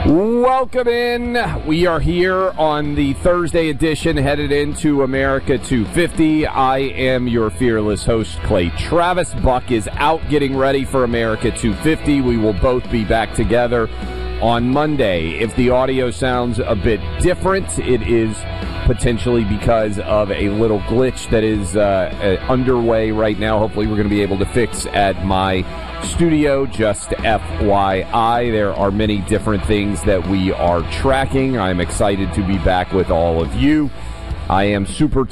Welcome in. We are here on the Thursday edition, headed into America 250. I am your fearless host, Clay Travis. Buck is out getting ready for America 250. We will both be back together on Monday. If the audio sounds a bit different, it is potentially because of a little glitch that is underway right now. Hopefully we're going to be able to fix at my studio. Just FYI, there are many different things that we are tracking. I'm excited to be back with all of you. I am super